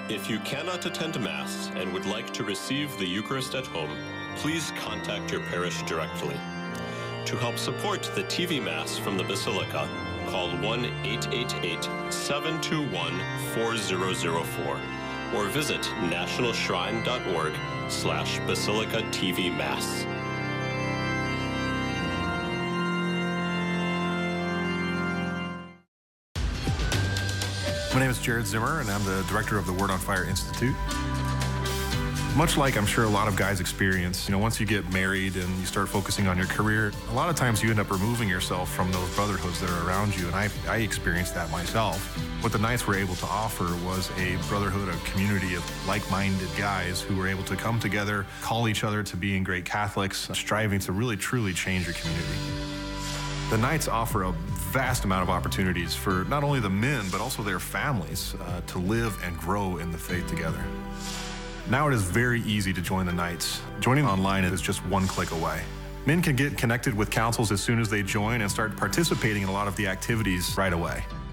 If you cannot attend Mass and would like to receive the Eucharist at home, please contact your parish directly. To help support the TV Mass from the Basilica, call 1-888-721-4004 or visit nationalshrine.org/Basilica TV Mass. My name is Jared Zimmer, and I'm the director of the Word on Fire Institute. Much like I'm sure a lot of guys experience, once you get married and you start focusing on your career, a lot of times you end up removing yourself from those brotherhoods that are around you, and I experienced that myself. What the Knights were able to offer was a brotherhood, a community of like-minded guys who were able to come together, call each other to being great Catholics, striving to really, truly change your community. The Knights offer a vast amount of opportunities for not only the men, but also their families to live and grow in the faith together. Now it is very easy to join the Knights. Joining online is just one click away. Men can get connected with councils as soon as they join and start participating in a lot of the activities right away.